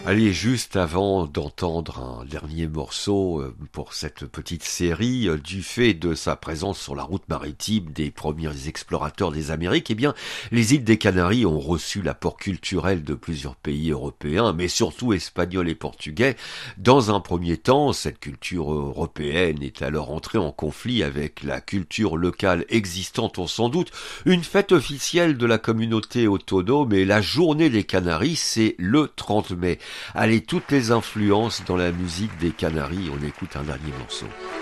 Allez, juste avant d'entendre un dernier morceau pour cette petite série, du fait de sa présence sur la route maritime des premiers explorateurs des Amériques, eh bien, les îles des Canaries ont reçu l'apport culturel de plusieurs pays européens, mais surtout espagnols et portugais. Dans un premier temps, cette culture européenne est alors entrée en conflit avec la culture locale existante, on sans doute. Une fête officielle de la communauté autonome et la journée des Canaries, c'est le 30 mai. Allez, toutes les influences dans la musique des Canaries, on écoute un dernier morceau.